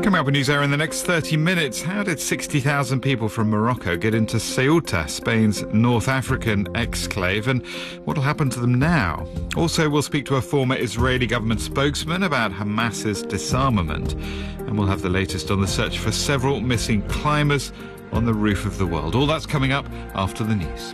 Coming up in NewsHour in the next 30 minutes, how did 60,000 people from Morocco get into Ceuta, Spain's North African exclave, and what will happen to them now? Also, we'll speak to a former Israeli government spokesman about Hamas's disarmament, and we'll have the latest on the search for several missing climbers on the roof of the world. All that's coming up after the news.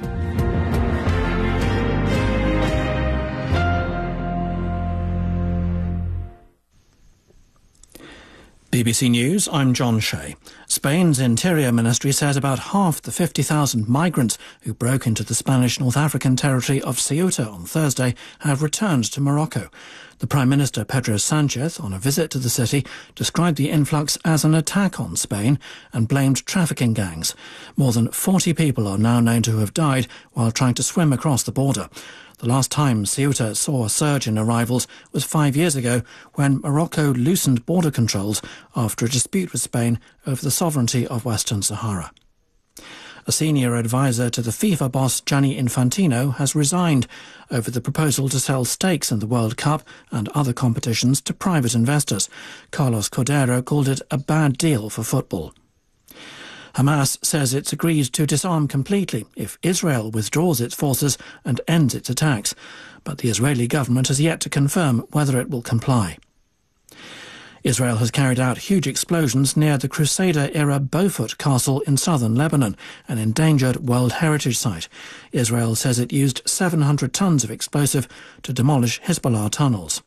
BBC News, I'm John Shea. Spain's Interior Ministry says about half the 50,000 migrants who broke into the Spanish North African territory of Ceuta on Thursday have returned to Morocco. The Prime Minister, Pedro Sanchez, on a visit to the city, described the influx as an attack on Spain and blamed trafficking gangs. More than 40 people are now known to have died while trying to swim across the border. The last time Ceuta saw a surge in arrivals was 5 years ago when Morocco loosened border controls after a dispute with Spain over the sovereignty of Western Sahara. A senior advisor to the FIFA boss Gianni Infantino has resigned over the proposal to sell stakes in the World Cup and other competitions to private investors. Carlos Cordero called it a bad deal for football. Hamas says it's agreed to disarm completely if Israel withdraws its forces and ends its attacks, but the Israeli government has yet to confirm whether it will comply. Israel has carried out huge explosions near the Crusader-era Beaufort Castle in southern Lebanon, an endangered World Heritage Site. Israel says it used 700 tons of explosive to demolish Hezbollah tunnels.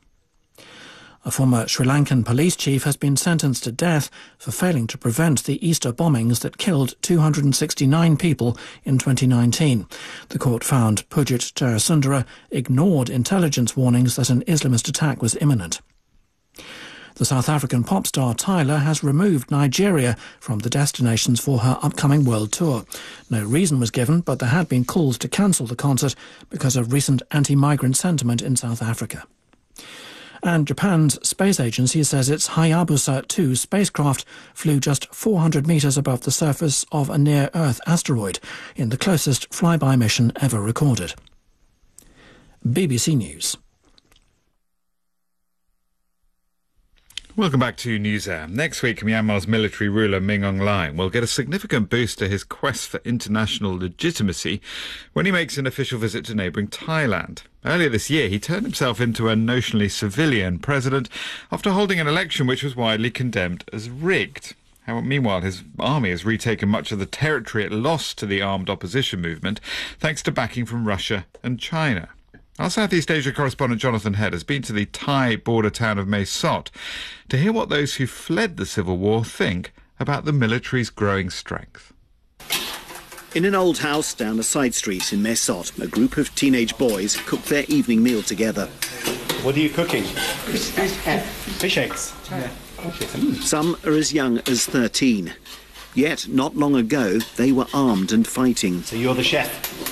A former Sri Lankan police chief has been sentenced to death for failing to prevent the Easter bombings that killed 269 people in 2019. The court found Pujit Jayasundara ignored intelligence warnings that an Islamist attack was imminent. The South African pop star Tyler has removed Nigeria from the destinations for her upcoming world tour. No reason was given, but there had been calls to cancel the concert because of recent anti-migrant sentiment in South Africa. And Japan's space agency says its Hayabusa 2 spacecraft flew just 400 metres above the surface of a near-Earth asteroid in the closest flyby mission ever recorded. BBC News. Welcome back to NewsHour. Next week, Myanmar's military ruler Min Aung Hlaing will get a significant boost to his quest for international legitimacy when he makes an official visit to neighbouring Thailand. Earlier this year, he turned himself into a notionally civilian president after holding an election which was widely condemned as rigged. Meanwhile, his army has retaken much of the territory it lost to the armed opposition movement, thanks to backing from Russia and China. Our Southeast Asia correspondent Jonathan Head has been to the Thai border town of Mae Sot to hear what those who fled the civil war think about the military's growing strength. In an old house down a side street in Mae Sot, a group of teenage boys cook their evening meal together. What are you cooking? Fish eggs. Yeah. Some are as young as 13. Yet, not long ago, they were armed and fighting. So you're the chef?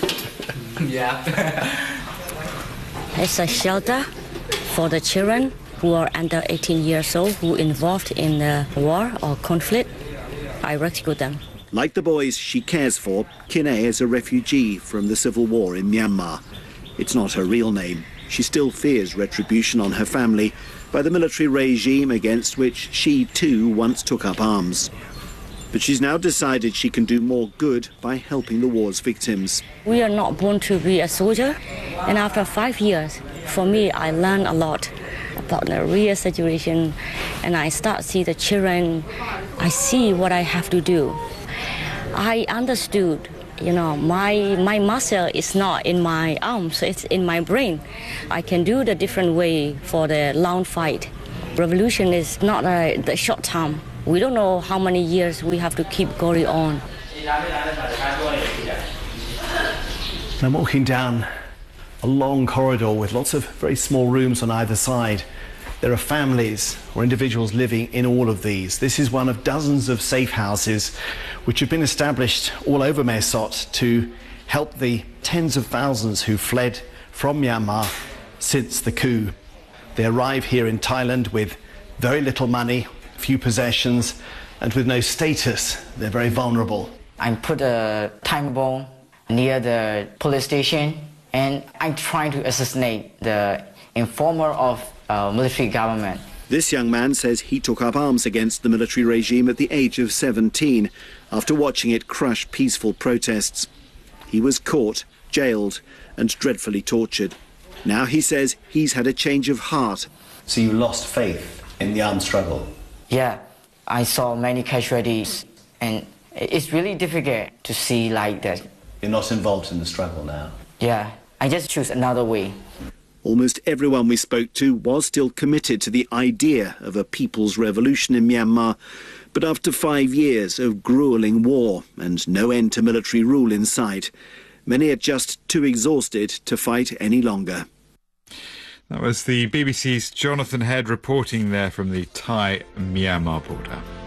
Yeah. It's a shelter for the children who are under 18 years old who involved in the war or conflict. I rescue them. Like the boys she cares for, Kine is a refugee from the civil war in Myanmar. It's not her real name. She still fears retribution on her family by the military regime against which she too once took up arms. But she's now decided she can do more good by helping the war's victims. We are not born to be a soldier, and after 5 years, for me, I learned a lot about the real situation, and I start to see the children. I see what I have to do. I understood, my muscle is not in my arms, it's in my brain. I can do the different way for the long fight. Revolution is not the short time. We don't know how many years we have to keep going on. I'm walking down a long corridor with lots of very small rooms on either side. There are families or individuals living in all of these. This is one of dozens of safe houses which have been established all over Mae Sot to help the tens of thousands who fled from Myanmar since the coup. They arrive here in Thailand with very little money, few possessions, and with no status. They're very vulnerable. I put a time bomb near the police station, and I'm trying to assassinate the informer of military government. This young man says he took up arms against the military regime at the age of 17 after watching it crush peaceful protests. He was caught, jailed and dreadfully tortured. Now he says he's had a change of heart. So you lost faith in the armed struggle? Yeah, I saw many casualties and it's really difficult to see like that. You're not involved in the struggle now? Yeah, I just choose another way. Almost everyone we spoke to was still committed to the idea of a people's revolution in Myanmar. But after 5 years of gruelling war and no end to military rule in sight, many are just too exhausted to fight any longer. That was the BBC's Jonathan Head reporting there from the Thai-Myanmar border.